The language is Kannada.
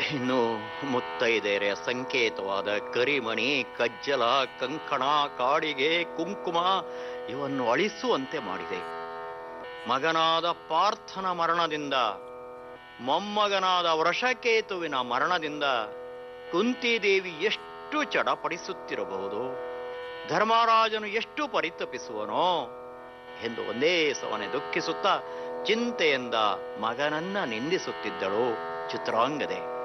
ಇನ್ನು ಮುತ್ತೈದೆಯರ ಸಂಕೇತವಾದ ಕರಿಮಣಿ, ಕಜ್ಜಲ, ಕಂಕಣ, ಕಾಡಿಗೆ, ಕುಂಕುಮ ಇವನ್ನು ಅಳಿಸುವಂತೆ ಮಾಡಿದೆ. ಮಗನಾದ ಪಾರ್ಥನ ಮರಣದಿಂದ, ಮೊಮ್ಮಗನಾದ ವೃಷಕೇತುವಿನ ಮರಣದಿಂದ ಕುಂತಿದೇವಿ ಎಷ್ಟು ಚಡಪಡಿಸುತ್ತಿರಬಹುದು, ಧರ್ಮರಾಜನು ಎಷ್ಟು ಪರಿತಪಿಸುವನೋ ಎಂದು ಒಂದೇ ಸವನೆ ದುಃಖಿಸುತ್ತಾ ಚಿಂತೆಯಿಂದ ಮಗನನ್ನ ನಿಂದಿಸುತ್ತಿದ್ದಳು ಚಿತ್ರಾಂಗದೆ.